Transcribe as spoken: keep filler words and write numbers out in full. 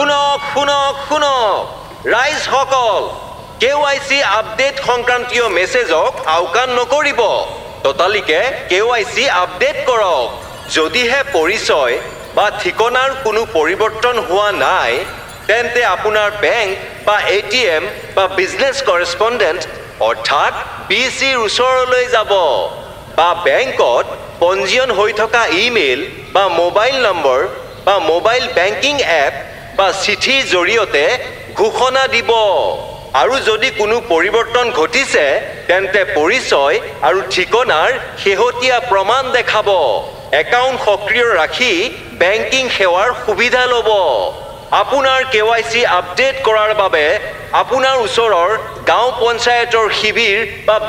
শুনক শুনক শুনক ৰাইজসকল কেওআইচি আপডেট সংক্ৰান্তীয় মেছেজক আওকাণ নকৰিব ততালিকে কেওআইচি আপডেট কৰক যদিহে পৰিচয় বা ঠিকনাৰ কোনো পৰিৱৰ্তন হোৱা নাই তেন্তে আপোনাৰ বেংক বা এটিএম বা বিজনেছ কৰেছপণ্ডেণ্ট অৰ্থাৎ বিচিৰ ওচৰলৈ যাব বা বেংকত পঞ্জীয়ন হৈ থকা ইমেইল বা মোবাইল নম্বৰ বা মোবাইল বেংকিং এপ বা চিঠিৰ জৰিয়তে ঘোষণা দিব আৰু যদি কোনো পৰিৱৰ্তন ঘটিছে তেন্তে পৰিচয় আৰু ঠিকনাৰ শেহতীয়া প্ৰমাণ দেখাব একাউণ্ট সক্ৰিয় ৰাখি বেংকিং সেৱাৰ সুবিধা ল'ব আপোনাৰ কেওআইচি আপডেট কৰাৰ বাবে আপোনাৰ ওচৰৰ গাঁও পঞ্চায়তৰ শিবিৰ বা